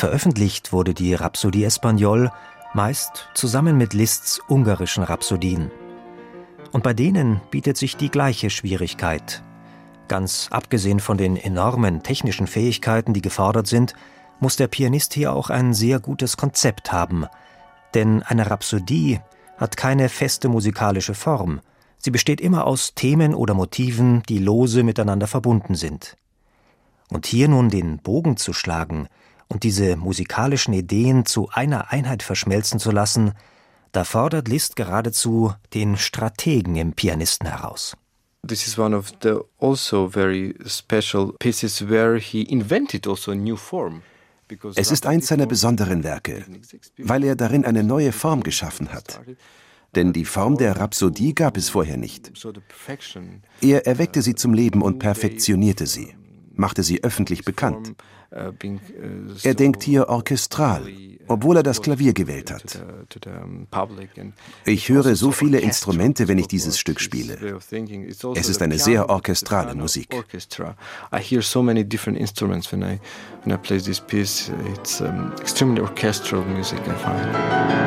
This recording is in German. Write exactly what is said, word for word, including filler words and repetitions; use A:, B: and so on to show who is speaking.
A: Veröffentlicht wurde die Rhapsodie Espagnole meist zusammen mit Liszts ungarischen Rhapsodien. Und bei denen bietet sich die gleiche Schwierigkeit. Ganz abgesehen von den enormen technischen Fähigkeiten, die gefordert sind, muss der Pianist hier auch ein sehr gutes Konzept haben. Denn eine Rhapsodie hat keine feste musikalische Form. Sie besteht immer aus Themen oder Motiven, die lose miteinander verbunden sind. Und hier nun den Bogen zu schlagen und diese musikalischen Ideen zu einer Einheit verschmelzen zu lassen, da fordert Liszt geradezu den Strategen im Pianisten heraus.
B: This is one of the also very special pieces where he invented also a new form.
C: Es ist eins seiner besonderen Werke, weil er darin eine neue Form geschaffen hat. Denn die Form der Rhapsodie gab es vorher nicht. Er erweckte sie zum Leben und perfektionierte sie, machte sie öffentlich bekannt. Er denkt hier orchestral, obwohl er das Klavier gewählt hat. Ich höre so viele Instrumente, wenn ich dieses Stück spiele. Es ist eine sehr orchestrale Musik.
B: I hear so many different instruments when I when I play this piece. It's um, extremely orchestral music, I find.